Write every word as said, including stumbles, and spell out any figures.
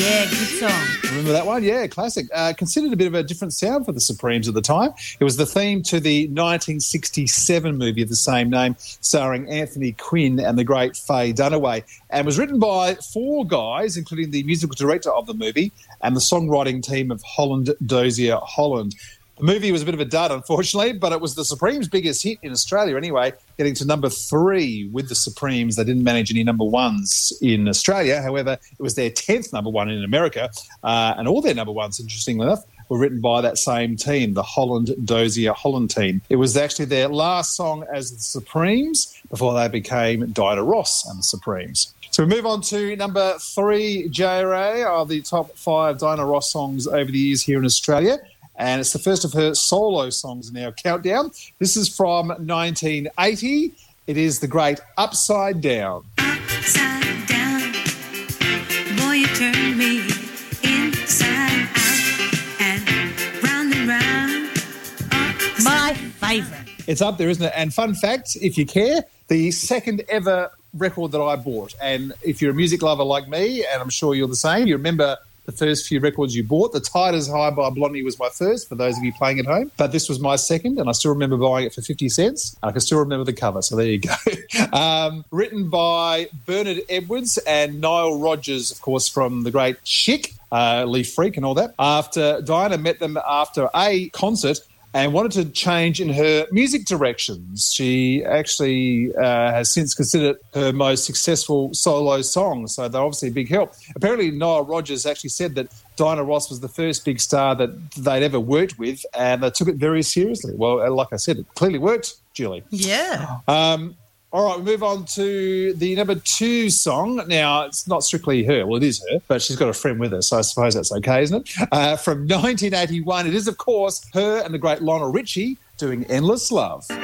Yeah, good song. Remember that one? Yeah, classic. Uh, considered a bit of a different sound for the Supremes at the time. It was the theme to the nineteen sixty-seven movie of the same name, starring Anthony Quinn and the great Faye Dunaway, and was written by four guys, including the musical director of the movie and the songwriting team of Holland Dozier Holland. The movie was a bit of a dud, unfortunately, but it was the Supremes' biggest hit in Australia anyway, getting to number three with the Supremes. They didn't manage any number ones in Australia. However, it was their tenth number one in America, uh, and all their number ones, interestingly enough, were written by that same team, the Holland Dozier Holland team. It was actually their last song as the Supremes before they became Diana Ross and the Supremes. So we move on to number three, J Ray, of the top five Diana Ross songs over the years here in Australia. And it's the first of her solo songs in our countdown. This is from nineteen eighty. It is the great Upside Down. Upside down, boy, you turn me inside out and round and round. My favourite. It's up there, isn't it? And fun fact, if you care, the second ever record that I bought. And if you're a music lover like me, and I'm sure you're the same, you remember the first few records you bought. The Tide is High by Blondie was my first, for those of you playing at home. But this was my second, and I still remember buying it for fifty cents. I can still remember the cover, so there you go. um, written by Bernard Edwards and Nile Rodgers, of course, from the great Chic, uh, Leaf Freak and all that. After Diana met them after a concert and wanted to change in her music directions. She actually uh, has since considered her most successful solo song, so they're obviously a big help. Apparently, Nile Rodgers actually said that Diana Ross was the first big star that they'd ever worked with, and they took it very seriously. Well, like I said, it clearly worked, Julie. Yeah. Um, all right, we move on to the number two song. Now, it's not strictly her. Well, it is her, but she's got a friend with her, so I suppose that's okay, isn't it? Uh, from nineteen eighty-one, it is, of course, her and the great Lionel Richie doing Endless Love.